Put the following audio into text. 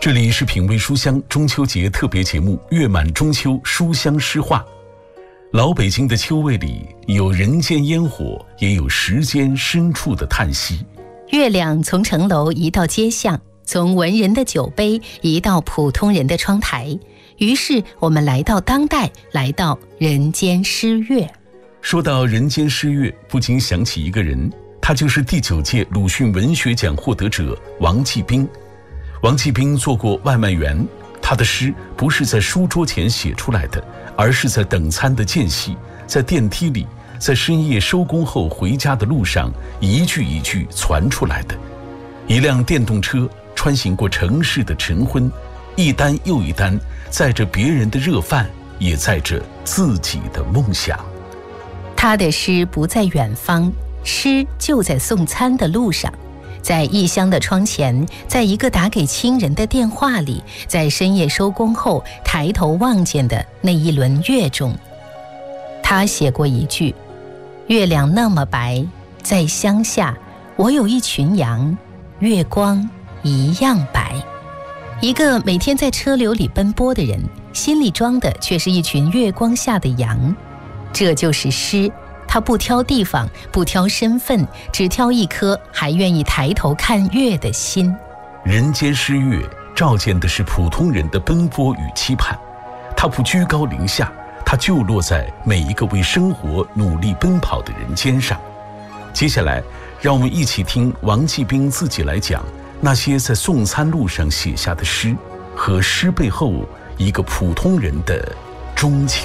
这里是品味书香中秋节特别节目《月满中秋书香诗话》。老北京的秋味里有人间烟火，也有时间深处的叹息。 月亮从城楼移到街巷，从文人的酒杯移到普通人的窗台，于是我们来到当代，来到人间诗乐。 说到人间诗乐，不禁想起一个人，他就是第9届鲁迅文学奖获得者王继兵。王继兵做过外卖员，他的诗不是在书桌前写出来的，而是在等餐的间隙，在电梯里，在深夜收工后回家的路上，一句一句传出来的。一辆电动车穿行过城市的晨昏，一单又一单，载着别人的热饭，也载着自己的梦想。 他的诗不在远方，诗就在送餐的路上，在异乡的窗前，在一个打给亲人的电话里，在深夜收工后抬头望见的那一轮月中。他写过一句：月亮那么白，在乡下我有一群羊，月光一样白。一个每天在车流里奔波的人，心里装的却是一群月光下的羊。这就是诗，他不挑地方，不挑身份，只挑一颗还愿意抬头看月的心。 人间诗乐照见的是普通人的奔波与期盼，它不居高临下，它就落在每一个为生活努力奔跑的人肩上。接下来让我们一起听王继兵自己来讲那些在送餐路上写下的诗，和诗背后一个普通人的钟情。